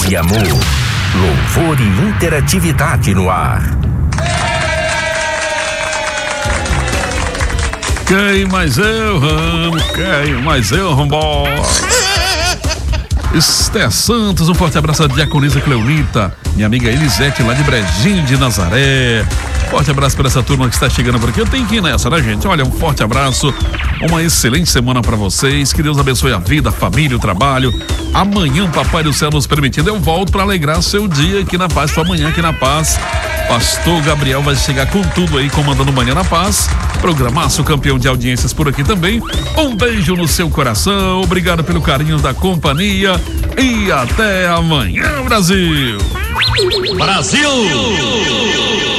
e amor. Louvor e interatividade no ar. Quem mais eu amo, quem mais eu vambora. Esté Santos, um forte abraço à diaconisa Cleonita, minha amiga Elisete lá de Brejinho de Nazaré. Forte abraço para essa turma que está chegando por aqui. Eu tenho que ir nessa, né, gente? Olha, um forte abraço, uma excelente semana para vocês. Que Deus abençoe a vida, a família, o trabalho. Amanhã, Papai do Céu nos permitindo, eu volto para alegrar seu dia aqui na Paz. Amanhã aqui na Paz, Pastor Gabriel vai chegar com tudo aí, comandando Manhã na Paz. Programaço campeão de audiências por aqui também. Um beijo no seu coração, obrigado pelo carinho da companhia e até amanhã, Brasil! Brasil!